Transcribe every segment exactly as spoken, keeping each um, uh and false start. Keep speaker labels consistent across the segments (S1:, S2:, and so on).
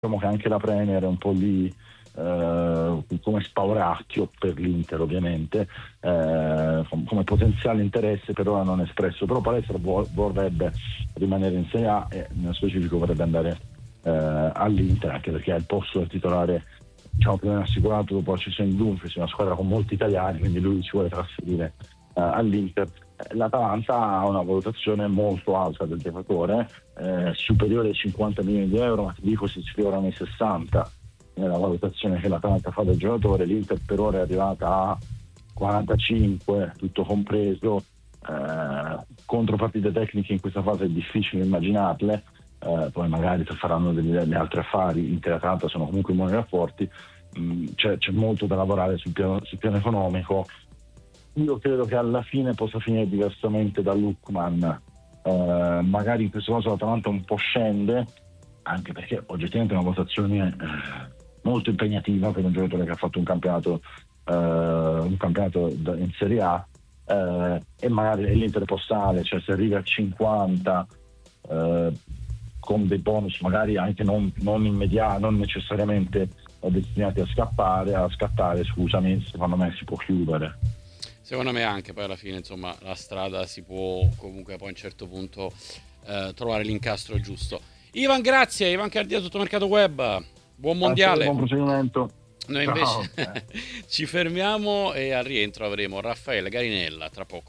S1: diciamo che anche la Premier è un po' lì eh, come spauracchio per l'Inter, ovviamente, eh, come potenziale interesse, per ora non espresso, però Palestra vorrebbe rimanere in Serie A e nello specifico vorrebbe andare eh, all'Inter, anche perché è il posto del titolare, diciamo, più o meno assicurato dopo la cessione di Dumfries, una squadra con molti italiani, quindi lui si vuole trasferire eh, all'Inter. L'Atalanta ha una valutazione molto alta del giocatore, eh, superiore ai cinquanta milioni di euro, ma ti dico si sfiorano i sessanta nella valutazione che l'Atalanta fa del giocatore. L'Inter per ora è arrivata a quarantacinque, tutto compreso. Eh, contropartite tecniche in questa fase è difficile immaginarle, eh, poi magari se faranno degli, degli altri affari. Inter e Atalanta sono comunque in buoni rapporti, mm, c'è, c'è molto da lavorare sul piano, sul piano economico. Io credo che alla fine possa finire diversamente da Lookman, eh, magari in questo caso l'Atalanta un po' scende, anche perché oggettivamente è una votazione eh, molto impegnativa per un giocatore che ha fatto un campionato eh, un campionato in Serie A, eh, e magari l'Inter può stare, cioè se arriva a cinquanta eh, con dei bonus magari anche non, non immediati, non necessariamente destinati a scappare a scattare scusami, secondo me si può chiudere.
S2: Secondo me anche, poi alla fine insomma la strada si può comunque poi a un certo punto eh, trovare l'incastro giusto. Ivan, grazie. Ivan Cardia, Tutto Mercato Web, buon mondiale.
S1: Buon procedimento.
S2: Noi invece Ciao. Ci fermiamo e al rientro avremo Raffaele Garinella tra poco.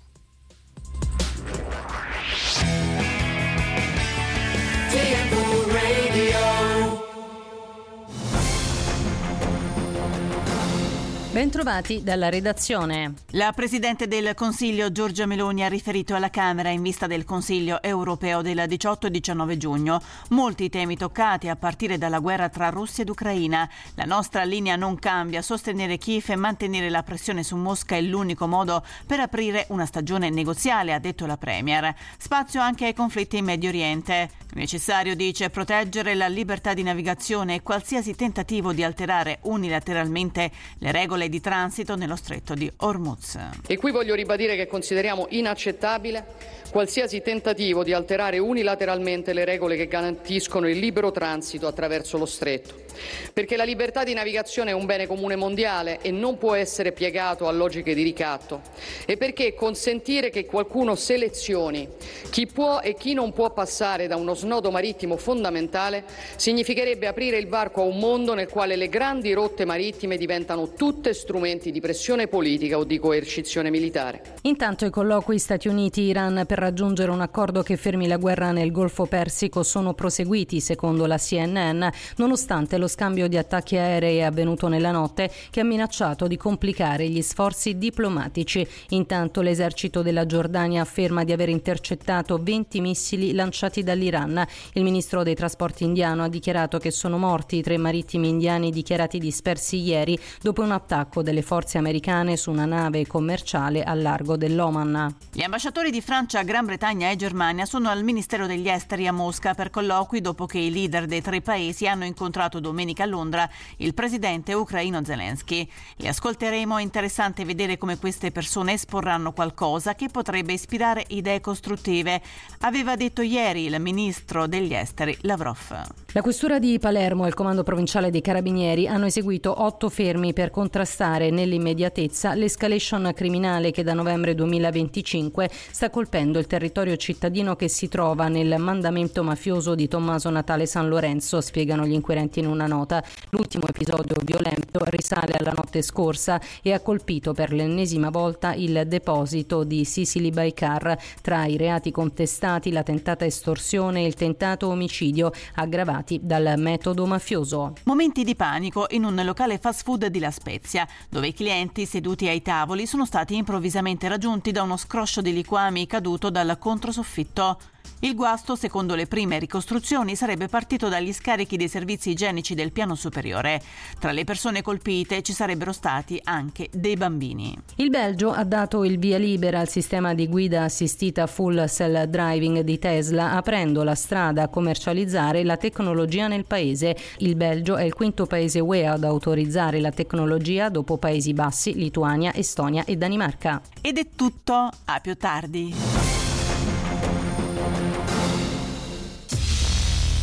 S3: Bentrovati dalla redazione. La Presidente del Consiglio Giorgia Meloni ha riferito alla Camera in vista del Consiglio europeo del diciotto e diciannove giugno. Molti temi toccati a partire dalla guerra tra Russia ed Ucraina. La nostra linea non cambia, sostenere Kiev e mantenere la pressione su Mosca è l'unico modo per aprire una stagione negoziale, ha detto la Premier. Spazio anche ai conflitti in Medio Oriente. Necessario, dice, proteggere la libertà di navigazione e qualsiasi tentativo di alterare unilateralmente le regole di transito nello stretto di Hormuz.
S4: E qui voglio ribadire che consideriamo inaccettabile qualsiasi tentativo di alterare unilateralmente le regole che garantiscono il libero transito attraverso lo stretto, perché la libertà di navigazione è un bene comune mondiale e non può essere piegato a logiche di ricatto, e perché consentire che qualcuno selezioni chi può e chi non può passare da uno snodo marittimo fondamentale significherebbe aprire il varco a un mondo nel quale le grandi rotte marittime diventano tutte strumenti di pressione politica o di coercizione militare.
S3: Intanto i colloqui Stati Uniti-Iran per raggiungere un accordo che fermi la guerra nel Golfo Persico sono proseguiti, secondo la C N N, nonostante lo scambio di attacchi aerei avvenuto nella notte che ha minacciato di complicare gli sforzi diplomatici. Intanto l'esercito della Giordania afferma di aver intercettato venti missili lanciati dall'Iran. Il ministro dei trasporti indiano ha dichiarato che sono morti i tre marittimi indiani dichiarati dispersi ieri dopo un attacco delle forze americane su una nave commerciale al largo dell'Oman.
S5: Gli ambasciatori di Francia, Gran Bretagna e Germania sono al Ministero degli Esteri a Mosca per colloqui dopo che i leader dei tre paesi hanno incontrato domenica a Londra il presidente ucraino Zelensky. Li ascolteremo, è interessante vedere come queste persone esporranno qualcosa che potrebbe ispirare idee costruttive, aveva detto ieri il ministro degli Esteri Lavrov.
S3: La questura di Palermo e il comando provinciale dei Carabinieri hanno eseguito otto fermi per contrastare nell'immediatezza l'escalation criminale che da novembre duemilaventicinque sta colpendo il territorio cittadino che si trova nel mandamento mafioso di Tommaso Natale San Lorenzo, spiegano gli inquirenti in una nota. L'ultimo episodio violento risale alla notte scorsa e ha colpito per l'ennesima volta il deposito di Sicily by Car. Tra i reati contestati la tentata estorsione e il tentato omicidio aggravati dal metodo mafioso.
S5: Momenti di panico in un locale fast food di La Spezia, dove i clienti seduti ai tavoli sono stati improvvisamente raggiunti da uno scroscio di liquami caduto dal controsoffitto. Il guasto, secondo le prime ricostruzioni, sarebbe partito dagli scarichi dei servizi igienici del piano superiore. Tra le persone colpite ci sarebbero stati anche dei bambini.
S3: Il Belgio ha dato il via libera al sistema di guida assistita full self driving di Tesla, aprendo la strada a commercializzare la tecnologia nel paese. Il Belgio è il quinto paese U E ad autorizzare la tecnologia dopo Paesi Bassi, Lituania, Estonia e Danimarca.
S5: Ed è tutto, a più tardi.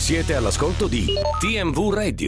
S6: Siete all'ascolto di T M V Radio.